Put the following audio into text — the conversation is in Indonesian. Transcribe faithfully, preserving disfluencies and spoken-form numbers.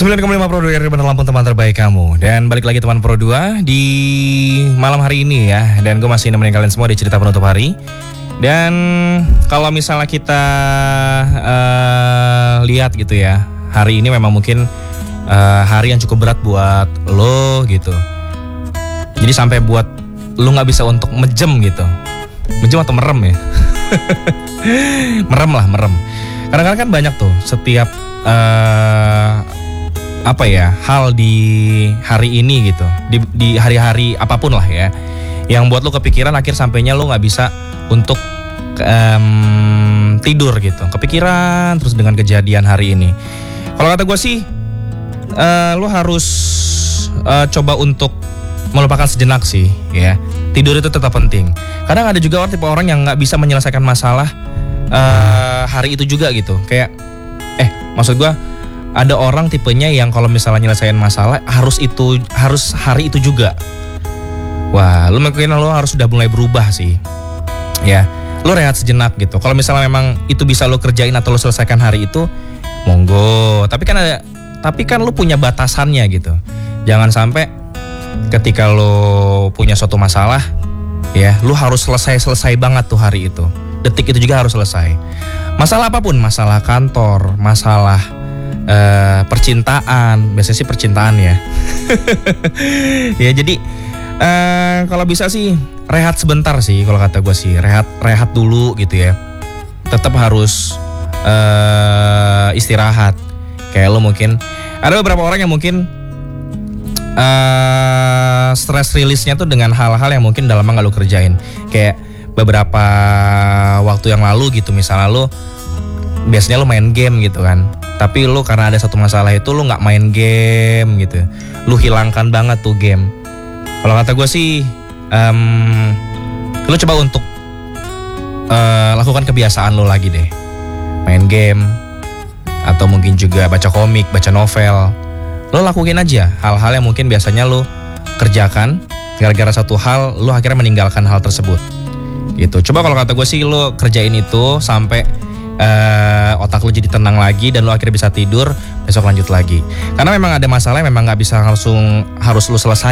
sembilan koma lima Pro dua R bener Lampung, teman terbaik kamu. Dan balik lagi teman Pro dua di malam hari ini ya. Dan gue masih nemenin kalian semua di cerita penutup hari. Dan kalau misalnya kita uh, lihat gitu ya, hari ini memang mungkin uh, hari yang cukup berat buat lo gitu. Jadi sampai buat lo gak bisa untuk mejem gitu. Mejem atau merem ya? Merem lah, merem. Kadang-kadang kan banyak tuh setiap uh, apa ya, hal di hari ini gitu, di, di hari-hari apapun lah ya, yang buat lo kepikiran akhir sampainya lo nggak bisa untuk um, tidur gitu, kepikiran terus dengan kejadian hari ini. Kalau kata gue sih, uh, lo harus uh, coba untuk melupakan sejenak sih ya. Tidur itu tetap penting. Kadang ada juga orang tipe orang yang nggak bisa menyelesaikan masalah uh, hari itu juga gitu. Kayak, eh maksud gue, ada orang tipenya yang kalau misalnya nyelesain masalah harus itu harus hari itu juga. Wah, lu mungkin lo harus sudah mulai berubah sih. Ya, lu rehat sejenak gitu. Kalau misalnya memang itu bisa lo kerjain atau lo selesaikan hari itu, monggo. Tapi kan ada tapi kan lu punya batasannya gitu. Jangan sampai ketika lo punya suatu masalah, ya, lu harus selesai-selesai banget tuh hari itu. Detik itu juga harus selesai. Masalah apapun, masalah kantor, masalah Uh, percintaan, biasanya sih percintaan ya. Ya jadi uh, kalau bisa sih rehat sebentar sih, kalau kata gue sih rehat rehat dulu gitu ya. Tetap harus uh, istirahat. Kayak lo mungkin ada beberapa orang yang mungkin uh, stress release-nya tuh dengan hal-hal yang mungkin udah lama gak lo kerjain. Kayak beberapa waktu yang lalu gitu, misalnya lo biasanya lo main game gitu kan, tapi lu karena ada satu masalah itu lu nggak main game gitu, lu hilangkan banget tuh game. Kalau kata gue sih, um, lu coba untuk uh, lakukan kebiasaan lu lagi deh, main game atau mungkin juga baca komik, baca novel. Lu lakuin aja hal-hal yang mungkin biasanya lu kerjakan, gara-gara satu hal lu akhirnya meninggalkan hal tersebut. Gitu. Coba kalau kata gue sih lu kerjain itu sampai Uh, otak lu jadi tenang lagi dan lu akhirnya bisa tidur, besok lanjut lagi. Karena memang ada masalah yang memang gak bisa langsung harus lu selesai